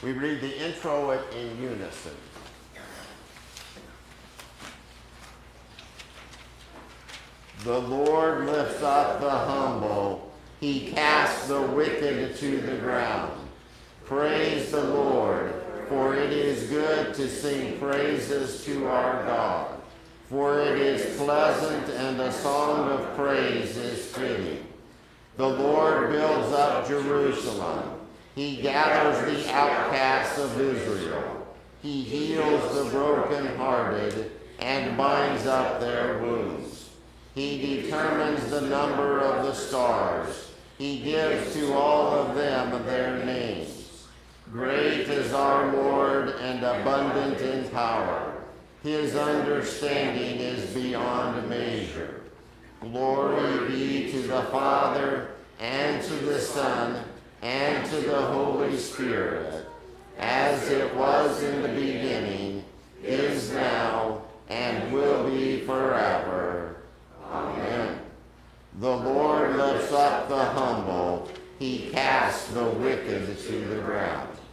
We read the intro in unison. The Lord lifts up the humble. He casts the wicked to the ground. Praise the Lord, for it is good to sing praises to our God. For it is pleasant, and a song of praise is fitting. The Lord builds up Jerusalem. He gathers the outcasts of Israel. He heals the brokenhearted and binds up their wounds. He determines the number of the stars. He gives to all of them their names. Great is our Lord and abundant in power. His understanding is beyond measure. Glory be to the Father, and to the Son, and to the Holy Spirit, as it was in the beginning, is now, and will be forever. Amen. The Lord lifts up the humble. He casts the wicked to the ground.